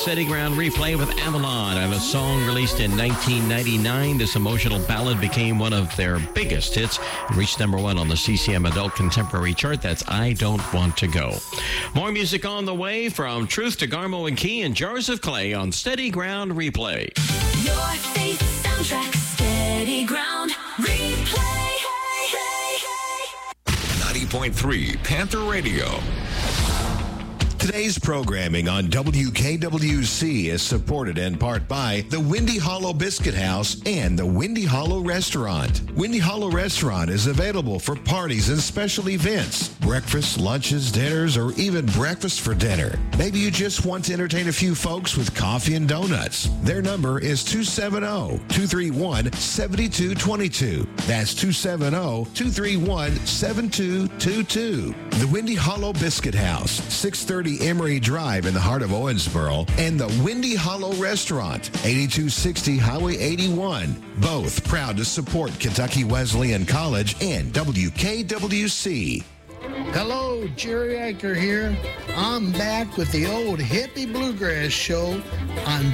Steady Ground Replay with Avalon and a song released in 1999. This emotional ballad became one of their biggest hits and reached number one on the CCM Adult Contemporary chart. That's I Don't Want to Go. More music on the way from Truth to Garmo and Key and Jars of Clay on Steady Ground Replay. Your faith soundtrack, Steady Ground Replay. 90.3 Panther Radio. Today's programming on WKWC is supported in part by the Windy Hollow Biscuit House and the Windy Hollow Restaurant. Windy Hollow Restaurant is available for parties and special events, breakfast, lunches, dinners, or even breakfast for dinner. Maybe you just want to entertain a few folks with coffee and donuts. Their number is 270-231-7222. That's 270-231-7222. The Windy Hollow Biscuit House, 630 Emory Drive in the heart of Owensboro, and the Windy Hollow Restaurant, 8260 Highway 81. Both proud to support Kentucky Wesleyan College and WKWC. Hello, Jerry Eicher here. I'm back with the old hippie bluegrass show on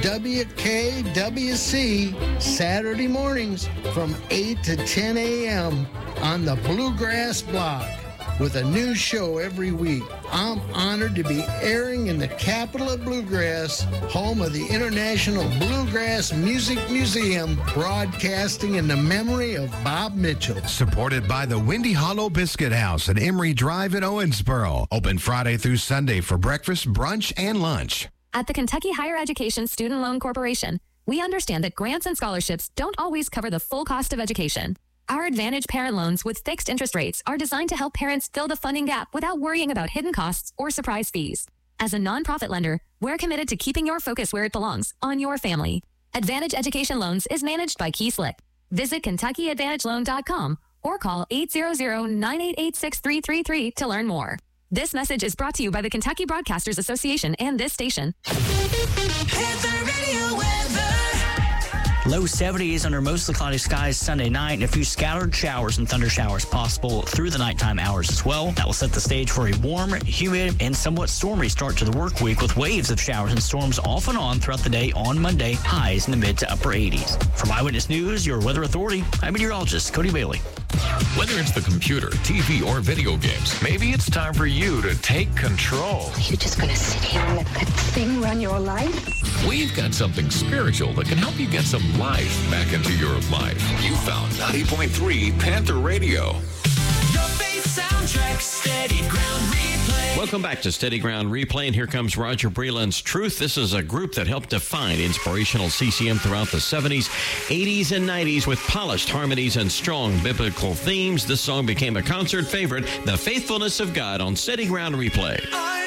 WKWC Saturday mornings from 8 to 10 a.m. on the Bluegrass Block, with a new show every week. I'm honored to be airing in the capital of bluegrass, home of the International Bluegrass Music Museum, broadcasting in the memory of Bob Mitchell. Supported by the Windy Hollow Biscuit House at Emory Drive in Owensboro. Open Friday through Sunday for breakfast, brunch, and lunch. At the Kentucky Higher Education Student Loan Corporation, we understand that grants and scholarships don't always cover the full cost of education. Our Advantage Parent Loans with fixed interest rates are designed to help parents fill the funding gap without worrying about hidden costs or surprise fees. As a nonprofit lender, we're committed to keeping your focus where it belongs, on your family. Advantage Education Loans is managed by Key Slick. Visit KentuckyAdvantageLoan.com or call 800-988-6333 to learn more. This message is brought to you by the Kentucky Broadcasters Association and this station. Panther Radio weather. Low 70s under mostly cloudy skies Sunday night, and a few scattered showers and thunder showers possible through the nighttime hours as well. That will set the stage for a warm, humid, and somewhat stormy start to the work week with waves of showers and storms off and on throughout the day on Monday, highs in the mid to upper 80s. From Eyewitness News, your weather authority, I'm meteorologist Cody Bailey. Whether it's the computer, TV, or video games, maybe it's time for you to take control. You're just going to sit here and let that thing run your life? We've got something spiritual that can help you get some life back into your life. You found 90.3 Panther Radio. Your faith soundtrack, Steady Ground Replay. Welcome back to Steady Ground Replay, and here comes Roger Breland's Truth. This is a group that helped define inspirational CCM throughout the 70s, 80s, and 90s with polished harmonies and strong biblical themes. This song became a concert favorite, The Faithfulness of God, on Steady Ground Replay.